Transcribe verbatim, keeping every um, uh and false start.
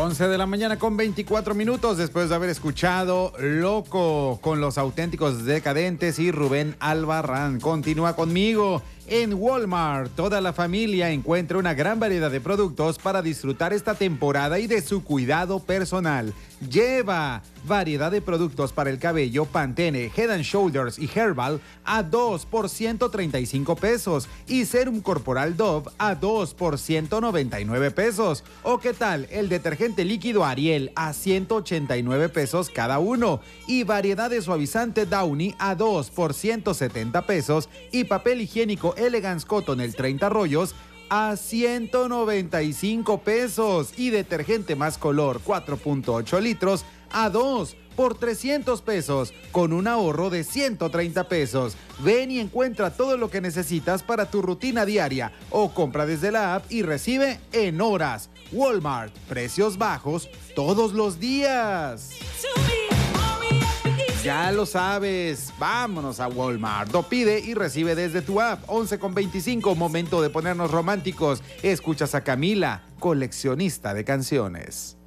once de la mañana con veinticuatro minutos después de haber escuchado Loco con Los Auténticos Decadentes y Rubén Albarrán. Continúa conmigo. En Walmart, toda la familia encuentra una gran variedad de productos para disfrutar esta temporada y de su cuidado personal. Lleva variedad de productos para el cabello Pantene, Head and Shoulders y Herbal a dos por ciento treinta y cinco pesos y Serum Corporal Dove a dos por ciento noventa y nueve pesos. ¿O qué tal el detergente líquido Ariel a ciento ochenta y nueve pesos cada uno? Y variedad de suavizante Downy a dos por ciento setenta pesos y papel higiénico Elegance Cotton el treinta rollos a ciento noventa y cinco pesos y detergente Más Color cuatro punto ocho litros a dos por trescientos pesos con un ahorro de ciento treinta pesos. Ven y encuentra todo lo que necesitas para tu rutina diaria o compra desde la app y recibe en horas. Walmart, precios bajos todos los días. Ya lo sabes, vámonos a Walmart. Lo pide y recibe desde tu app. once con veinticinco, momento de ponernos románticos. Escuchas a Camila, coleccionista de canciones.